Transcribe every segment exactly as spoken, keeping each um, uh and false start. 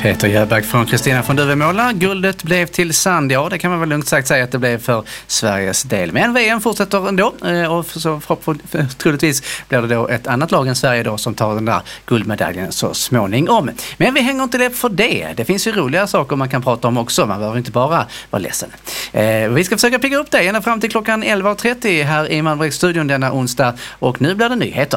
Peter Jöback från Kristina från Duvemåla. Guldet blev till sand. Ja, det kan man väl lugnt sagt säga att det blev för Sveriges del. Men V M fortsätter ändå och så troligtvis blir det då ett annat lag än Sverige då som tar den där guldmedaljen så småningom. Men vi hänger inte det för det. Det finns ju roliga saker man kan prata om också. Man behöver inte bara vara ledsen. Eh, vi ska försöka picka upp det ända fram till klockan elva och trettio här i Malmbergsstudion denna onsdag. Och nu blir det nyheter.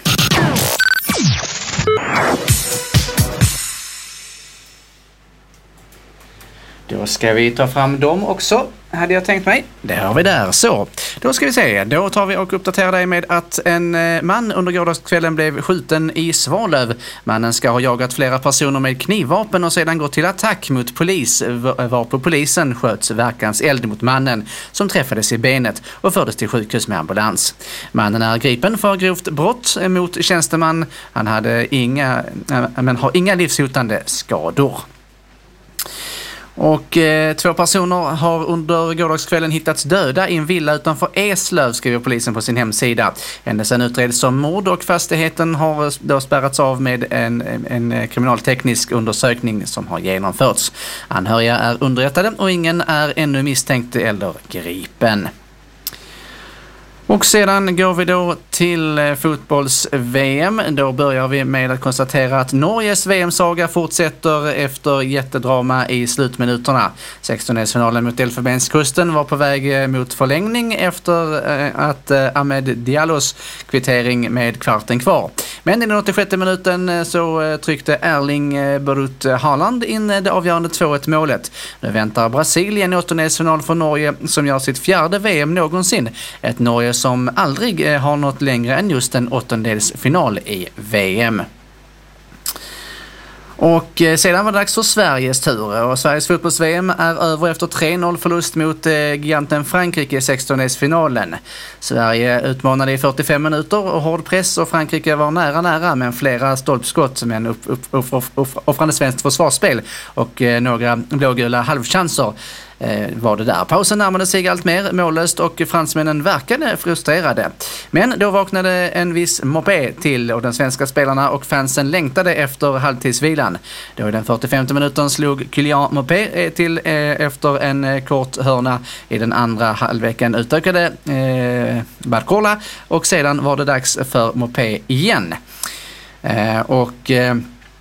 Då ska vi ta fram dem också, hade jag tänkt mig. Det har vi där. Så, då ska vi se. Då tar vi och uppdaterar dig med att en man under gårdagskvällen blev skjuten i Svalöv. Mannen ska ha jagat flera personer med knivvapen och sedan gått till attack mot polis. Varpå polisen sköts verkans eld mot mannen som träffades i benet och fördes till sjukhus med ambulans. Mannen är gripen för grovt brott mot tjänsteman. Han hade inga, men har inga livshotande skador. Och eh, två personer har under gårdagskvällen hittats döda i en villa utanför Eslöv, skriver polisen på sin hemsida. Händelsen utreds som mord och fastigheten har då spärrats av med en, en kriminalteknisk undersökning som har genomförts. Anhöriga är underrättade och ingen är ännu misstänkt eller gripen. Och sedan går vi då till fotbolls-V M. Då börjar vi med att konstatera att Norges V M-saga fortsätter efter jättedrama i slutminuterna. sextondeelsfinalen mot Elfenbenskusten var på väg mot förlängning efter att Ahmed Diallos kvittering med kvarten kvar. Men i den åttiosjätte minuten så tryckte Erling Braut Haaland in det avgörande två ett målet. Nu väntar Brasilien i åttondelsfinal för Norge som gör sitt fjärde V M någonsin. Ett Norge som aldrig har nått längre än just en åttondelsfinal i V M. Och sedan var det dags för Sveriges tur och Sveriges fotbolls-V M är över efter tre noll förlust mot giganten Frankrike i sextondelsfinalen. Sverige utmanade i fyrtiofem minuter och hård press och Frankrike var nära nära men flera stolpskott med en upp, upp, upp, upp, upp, offrande svenskt försvarsspel och några blågula halvchanser. Eh, var det där. Pausen närmade sig allt mer mållöst och fransmännen verkade frustrerade. Men då vaknade en viss Mopé till och den svenska spelarna och fansen längtade efter halvtidsvilan. Då i den fyrtiofemte minuten slog Kylian Mopé till eh, efter en eh, kort hörna. I den andra halvleken utökade eh, Barcola och sedan var det dags för Mopé igen. Eh, och eh,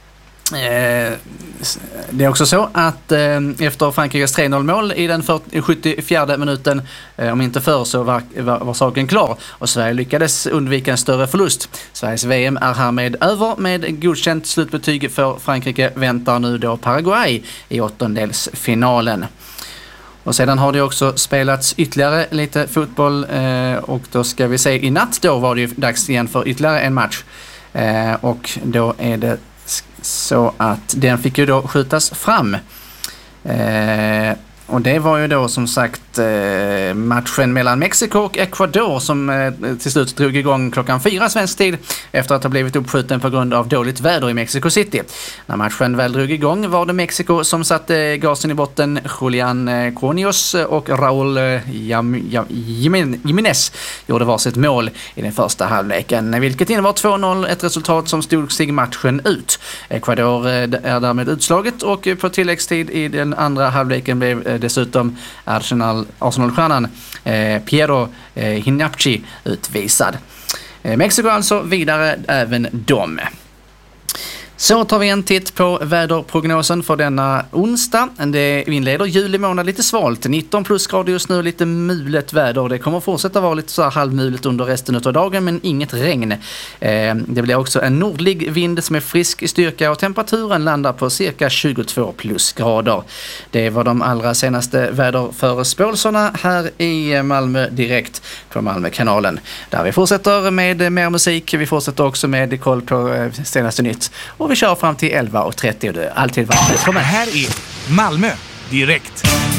Det är också så att eh, efter Frankrikes tre noll-mål i den sjuttiofjärde minuten, eh, om inte förr så var, var, var saken klar och Sverige lyckades undvika en större förlust. Sveriges V M är härmed över med godkänt slutbetyg för Frankrike. Väntar nu då Paraguay i åttondelsfinalen. Och sedan har det också spelats ytterligare lite fotboll eh, och då ska vi se, i natt då var det ju dags igen för ytterligare en match. Eh, och då är det så att den fick ju då skjutas fram. Eh, och det var ju då som sagt eh, matchen mellan Mexiko och Ecuador som eh, till slut drog igång klockan fyra svensk tid efter att ha blivit uppskjuten på grund av dåligt väder i Mexico City. När matchen väl drog igång var det Mexiko som satte gasen i botten. Julian eh, Conios och Raúl eh, Jam, Jam, Jiménez gjorde varsitt mål i den första halvleken, vilket innebar två noll, ett resultat som stod sig matchen ut. Ecuador eh, är därmed utslaget och på tilläggstid i den andra halvleken blev eh, dessutom Arsenal, Arsenal-stjärnan eh, Piero eh, Hinapchi utvisad. Eh, Mexiko alltså vidare även dem. Så tar vi en titt på väderprognosen för denna onsdag. Det inleder juli månad lite svalt. nitton plusgrader just nu, lite mulet väder. Det kommer fortsätta vara lite så här halvmulet under resten av dagen men inget regn. Eh, det blir också en nordlig vind som är frisk i styrka och temperaturen landar på cirka tjugotvå plusgrader. Det var de allra senaste väderförespåelserna här i Malmö direkt på Malmökanalen. Där vi fortsätter med mer musik. Vi fortsätter också med koll på senaste nytt. Och vi kör fram till elva och trettio. Det är alltid varmt. Här är Malmö direkt.